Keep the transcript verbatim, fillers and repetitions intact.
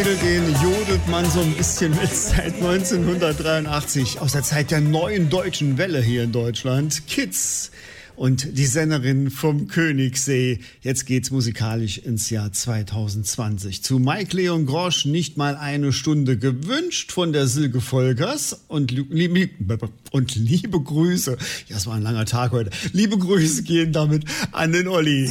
Titel, den jodelt man so ein bisschen mit seit neunzehnhundertdreiundachtzig aus der Zeit der neuen deutschen Welle hier in Deutschland. Kids und die Sängerin vom Königssee. Jetzt geht's musikalisch ins Jahr zweitausendzwanzig. Zu Mike Leon Grosch nicht mal eine Stunde gewünscht von der Silke Volkers und, lieb, und liebe Grüße, ja, es war ein langer Tag heute, liebe Grüße gehen damit an den Olli.